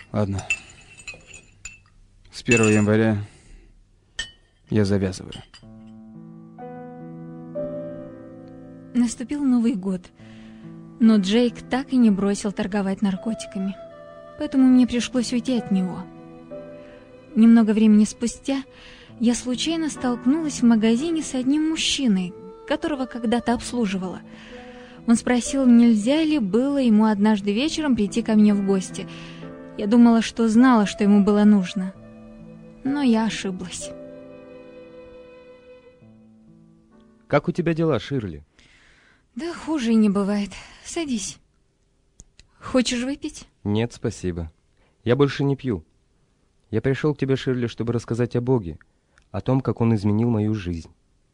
Ладно. С 1 января я завязываю. Наступил Новый год, но Джейк так и не бросил торговать наркотиками, поэтому мне пришлось уйти от него. Немного времени спустя я случайно столкнулась в магазине с одним мужчиной, которого когда-то обслуживала. Он спросил, нельзя ли было ему однажды вечером прийти ко мне в гости. Я думала, что знала, что ему было нужно, но я ошиблась. Как у тебя дела, Ширли? Да хуже и не бывает. Садись. Хочешь выпить? Нет, спасибо. Я больше не пью. Я пришел к тебе, Ширли, чтобы рассказать о Боге, о том, как Он изменил мою жизнь.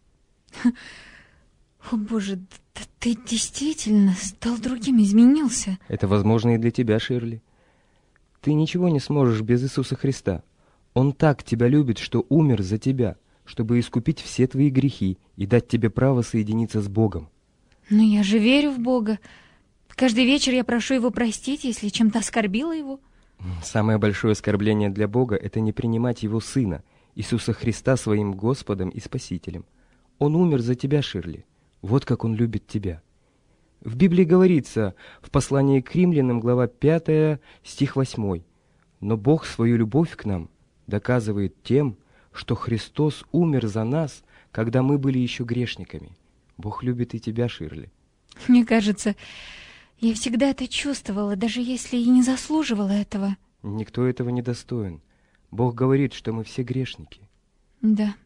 О, Боже, да ты действительно стал другим, изменился. Это возможно и для тебя, Ширли. Ты ничего не сможешь без Иисуса Христа. Он так тебя любит, что умер за тебя, чтобы искупить все твои грехи и дать тебе право соединиться с Богом. Но я же верю в Бога. Каждый вечер я прошу Его простить, если чем-то оскорбила Его. Самое большое оскорбление для Бога — это не принимать Его Сына, Иисуса Христа, своим Господом и Спасителем. Он умер за тебя, Ширли. Вот как Он любит тебя. В Библии говорится, в послании к Римлянам, глава 5, стих 8. «Но Бог свою любовь к нам доказывает тем, что Христос умер за нас, когда мы были еще грешниками». Бог любит и тебя, Ширли. Мне кажется, я всегда это чувствовала, даже если и не заслуживала этого. Никто этого не достоин. Бог говорит, что мы все грешники. Да.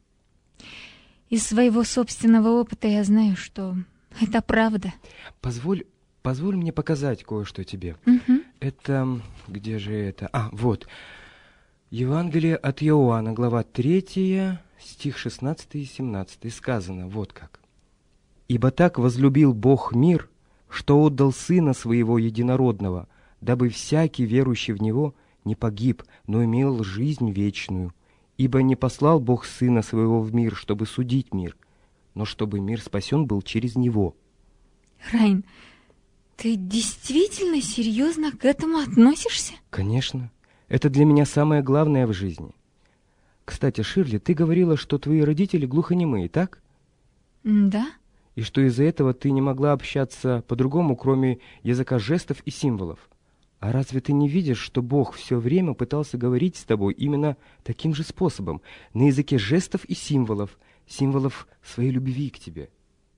Из своего собственного опыта я знаю, что это правда. Позволь мне показать кое-что тебе. Угу. Это... Где же это? Вот. Евангелие от Иоанна, глава 3, стих 16 и 17. Сказано вот как. «Ибо так возлюбил Бог мир, что отдал Сына Своего Единородного, дабы всякий, верующий в Него, не погиб, но имел жизнь вечную. Ибо не послал Бог Сына Своего в мир, чтобы судить мир, но чтобы мир спасен был через Него». Райан, ты действительно серьезно к этому относишься? Конечно. Это для меня самое главное в жизни. Кстати, Ширли, ты говорила, что твои родители глухонемые, так? Да. И что из-за этого ты не могла общаться по-другому, кроме языка жестов и символов. А разве ты не видишь, что Бог все время пытался говорить с тобой именно таким же способом, на языке жестов и символов своей любви к тебе?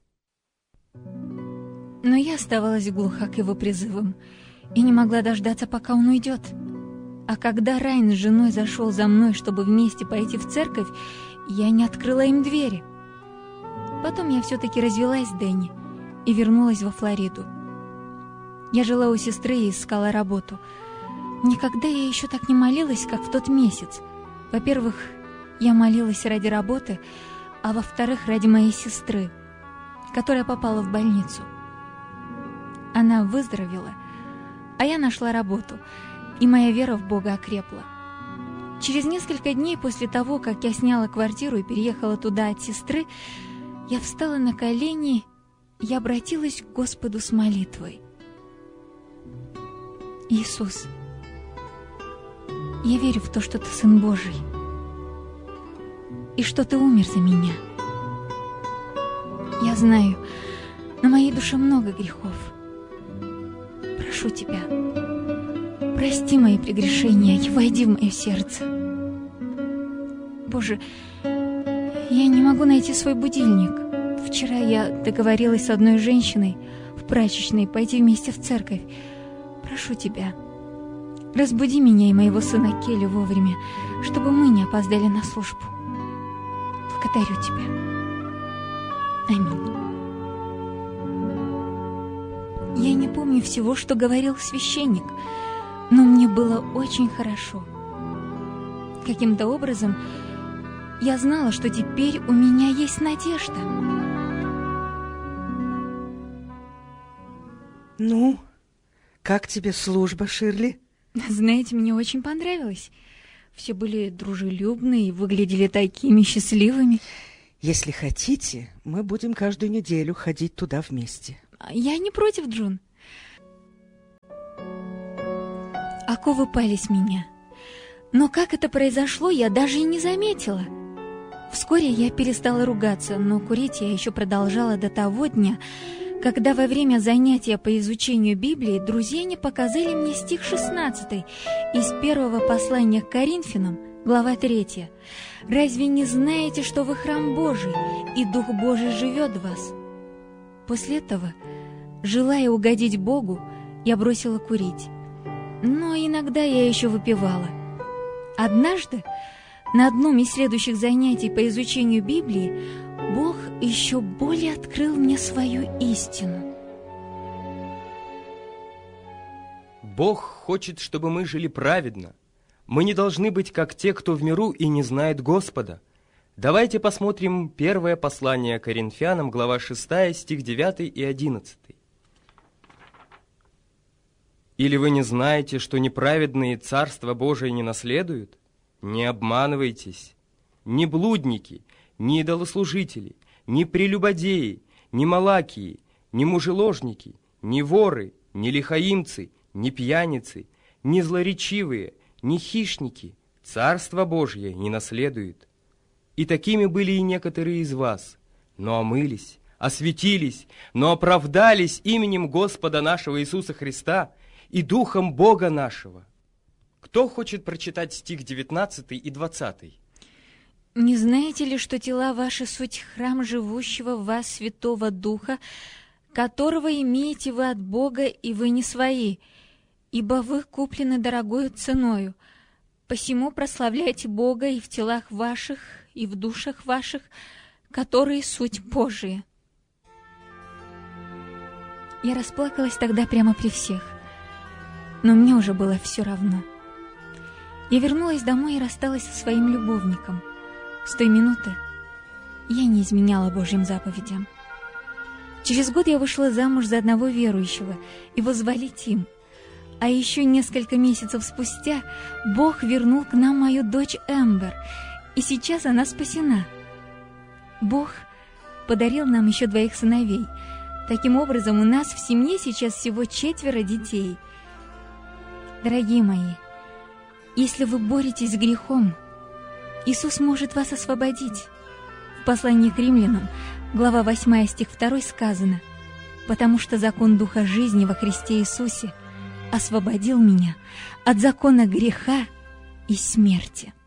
Но я оставалась глуха к его призывам и не могла дождаться, пока он уйдет. А когда Райан с женой зашел за мной, чтобы вместе пойти в церковь, я не открыла им двери. Потом я все-таки развелась с Дэнни и вернулась во Флориду. Я жила у сестры и искала работу. Никогда я еще так не молилась, как в тот месяц. Во-первых, я молилась ради работы, а во-вторых, ради моей сестры, которая попала в больницу. Она выздоровела, а я нашла работу, и моя вера в Бога окрепла. Через несколько дней после того, как я сняла квартиру и переехала туда от сестры, я встала на колени и обратилась к Господу с молитвой. Иисус, я верю в то, что Ты Сын Божий, и что Ты умер за меня. Я знаю, на моей душе много грехов. Прошу Тебя, прости мои прегрешения и войди в мое сердце. Боже, я не могу найти свой будильник. Вчера я договорилась с одной женщиной в прачечной пойти вместе в церковь. Прошу Тебя, разбуди меня и моего сына Келли вовремя, чтобы мы не опоздали на службу. Благодарю Тебя. Аминь. Я не помню всего, что говорил священник, но мне было очень хорошо. Каким-то образом я знала, что теперь у меня есть надежда. Ну, как тебе служба, Ширли? Знаете, мне очень понравилось. Все были дружелюбные и выглядели такими счастливыми. Если хотите, мы будем каждую неделю ходить туда вместе. Я не против, Джун. оковы пали с меня. Но как это произошло, я даже и не заметила. Вскоре я перестала ругаться, но курить я еще продолжала до того дня, когда во время занятия по изучению Библии друзья не показали мне стих 16 из первого послания к Коринфянам, глава 3. «Разве не знаете, что вы храм Божий, и Дух Божий живет в вас?» После этого, желая угодить Богу, я бросила курить. Но иногда я еще выпивала. Однажды, на одном из следующих занятий по изучению Библии, Бог еще более открыл мне свою истину. Бог хочет, чтобы мы жили праведно. Мы не должны быть как те, кто в миру и не знает Господа. Давайте посмотрим первое послание Коринфянам, глава 6, стих 9 и 11. «Или вы не знаете, что неправедные Царство Божие не наследуют? Не обманывайтесь. Ни блудники, ни идолослужители, ни прелюбодеи, ни малакии, ни мужеложники, ни воры, ни лихаимцы, ни пьяницы, ни злоречивые, ни хищники Царство Божье не наследуют. И такими были и некоторые из вас, но омылись, осветились, но оправдались именем Господа нашего Иисуса Христа и Духом Бога нашего». Кто хочет прочитать стих 19 и 20? «Не знаете ли, что тела ваши суть храм живущего в вас Святого Духа, которого имеете вы от Бога, и вы не свои, ибо вы куплены дорогою ценою? Посему прославляйте Бога и в телах ваших, и в душах ваших, которые суть Божия». Я расплакалась тогда прямо при всех, но мне уже было все равно. Я вернулась домой и рассталась со своим любовником. С той минуты я не изменяла Божьим заповедям. Через год я вышла замуж за одного верующего, его звали Тим. А еще несколько месяцев спустя Бог вернул к нам мою дочь Эмбер, и сейчас она спасена. Бог подарил нам еще 2 сыновей. Таким образом, у нас в семье сейчас всего 4 детей. Дорогие мои, если вы боретесь с грехом, Иисус может вас освободить. В послании к Римлянам, глава 8, стих 2 сказано: «Потому что закон Духа жизни во Христе Иисусе освободил меня от закона греха и смерти».